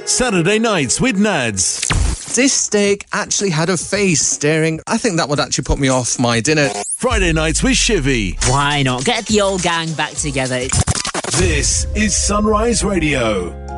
Saturday nights with Nads. This steak actually had a face staring. I think that would actually put me off my dinner. Friday nights with Shivy. Why not? Get the old gang back together. This is Sunrise Radio.